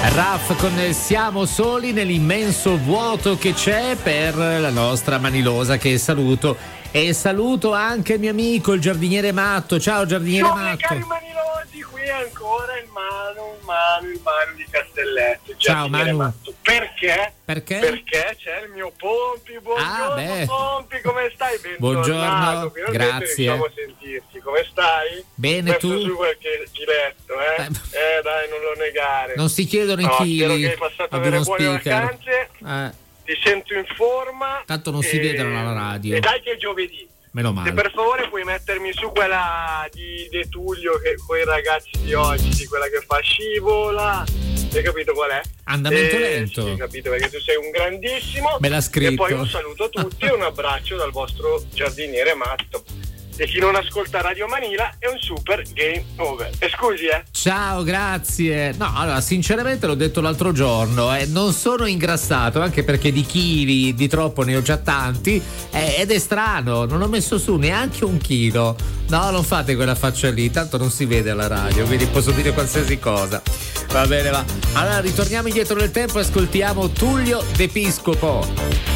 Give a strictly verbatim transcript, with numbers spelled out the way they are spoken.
Raff con Siamo soli nell'immenso vuoto che c'è per la nostra Manilosa, che saluto. E saluto anche il mio amico, il giardiniere Matto. Ciao giardiniere Ciao, Matto. cari Manilosi, qui ancora il Manu, il Manu, il Manu di Castelletto. Ciao Manu. Matto. Perché? Perché? Perché c'è il mio Pompi. Buongiorno Ah, beh. Pompi, come stai? Buongiorno, Finalmente grazie. riusciamo a sentirci, come stai? Bene, Messo tu? su qualche giletto, eh? Eh, eh dai, non lo negare. Non si chiedono i No, chili spero che hai passato ad delle uno buone speaker. vacanze. Eh, Ti sento in forma. tanto non si vedono alla radio. E dai che è giovedì. Meno Se male. per favore puoi mettermi su quella di De Tullio, che con i ragazzi di oggi, di quella che fa scivola. Hai capito qual è? Andamento Eh, lento. Sì, hai capito, perché tu sei un grandissimo. Me l'ha scritto. E poi un saluto a tutti e un abbraccio dal vostro giardiniere Matto. E chi non ascolta Radio Manila è un super game over. E scusi, eh. Ciao, grazie. No, allora, sinceramente l'ho detto l'altro giorno, eh, non sono ingrassato, anche perché di chili di troppo ne ho già tanti, eh, ed è strano, non ho messo su neanche un chilo. No, non fate quella faccia lì, tanto non si vede alla radio, quindi posso dire qualsiasi cosa. Va bene, va. Allora, ritorniamo indietro nel tempo e ascoltiamo Tullio D'Episcopo.